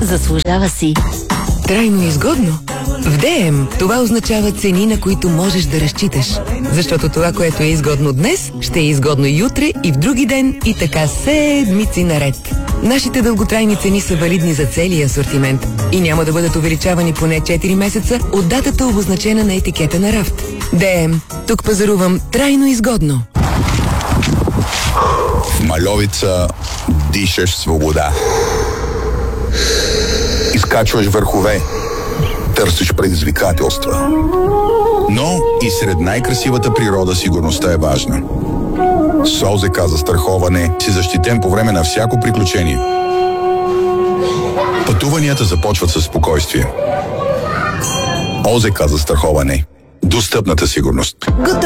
Заслужава си. Трайно изгодно? В ДМ това означава цени, на които можеш да разчиташ. Защото това, което е изгодно днес, ще е изгодно и утре, и в други ден, и така седмици наред. Нашите дълготрайни цени са валидни за целия асортимент и няма да бъдат увеличавани поне 4 месеца от датата, обозначена на етикета на рафт. ДМ. Тук пазарувам трайно изгодно. В Мальовица дишаш свобода. Изкачваш върхове. Търсиш предизвикателства. Но и сред най-красивата природа сигурността е важна. С ОЗК застраховане си защитен по време на всяко приключение. Пътуванията започват със спокойствие. ОЗК застраховане. Достъпната сигурност.